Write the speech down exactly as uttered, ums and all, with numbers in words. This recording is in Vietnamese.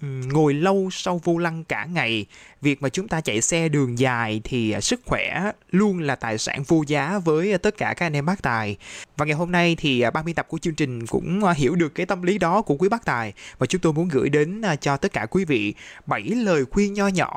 Ừm, ngồi lâu sau vô lăng cả ngày, việc mà chúng ta chạy xe đường dài thì à, sức khỏe luôn là tài sản vô giá với à, tất cả các anh em bác tài. Và ngày hôm nay thì à, ban biên tập của chương trình cũng à, hiểu được cái tâm lý đó của quý bác tài, và chúng tôi muốn gửi đến à, cho tất cả quý vị bảy lời khuyên nho nhỏ